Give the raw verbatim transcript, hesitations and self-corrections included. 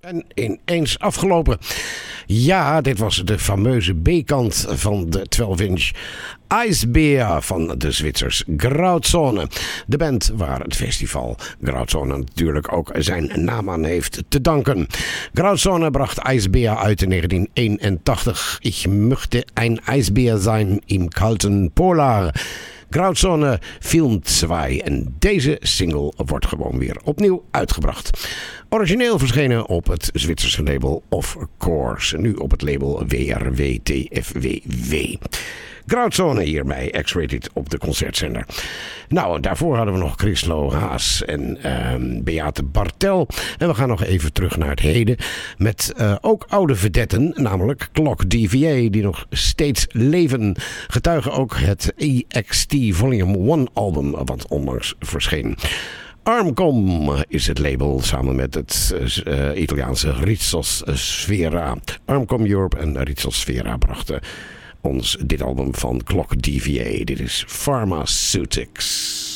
En ineens afgelopen. Ja, dit was de fameuze B-kant van de twaalf inch Eisbär van de Zwitsers Grauzone. De band waar het festival Grauzone natuurlijk ook zijn naam aan heeft te danken. Grauzone bracht Eisbär uit in negentien eenentachtig. Ich möchte ein Eisbär sein im kalten Polar. Grauzone Film twee en deze single wordt gewoon weer opnieuw uitgebracht. Origineel verschenen op het Zwitserse label Of Course, nu op het label W R W T F W W. Grauzone hier bij X-Rated op de concertzender. Nou, daarvoor hadden we nog Chrislo Haas en uh, Beate Bartel. En we gaan nog even terug naar het heden met uh, ook oude vedetten, namelijk Clock D V A, die nog steeds leven. Getuigen ook het E X T Volume één album, wat onlangs verscheen. Armcom is het label samen met het uh, Italiaanse Rizos Sfera. Armcom Europe en Rizos Sfera brachten ons dit album van Clock D V A. Dit is Pharmaceutics.